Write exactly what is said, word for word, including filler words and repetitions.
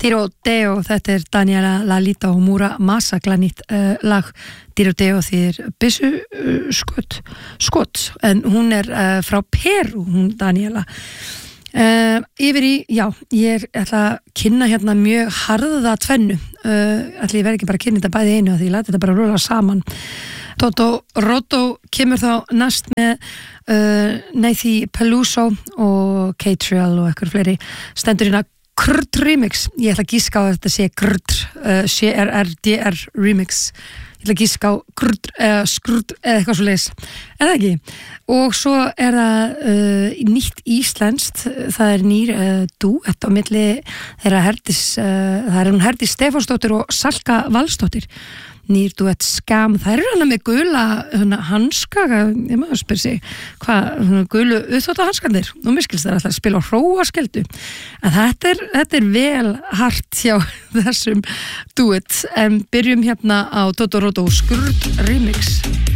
Tirodeo, þetta er Daniela Lalita og Muramasa glanýtt uh, lag. Tirodeo þýðir byssu uh, skot, skot, en hún er uh, frá Perú, hún Daniela. Uh, yfir í, já, ég ætla að kynna hérna mjög harða tvennu. Uh, ætla ég verð ekki bara að kynna þetta bæði einu, því ég læti þetta bara rúla saman. Toto Roto kemur þá næst með uh, Nathy Peluso og Catriel og ekkur fleiri stendur hérna Krrt Remix. Ég ætla að gíska á að þetta sé Krrt, uh, C R R D R Remix. Ég ætla að gíska á Krrt eða Skrrt eða eitthvað svo leis. Er það ekki? Og svo er það uh, nýtt íslenskt, það er nýr uh, dúett á milli þeirra Herdís, uh, það er hún Herdís Stefánsdóttir og Salka Valsdóttir. Nýr duett Skam, það er hana með gula hana, hanska, ég maður spyr sig hvað, gulu uppþótta hanskandir nú miskilst það alltaf að spila á hróaskildu en þetta er, þetta er vel hart hjá þessum duett en byrjum hérna á Toto Roto Skrrt Remix.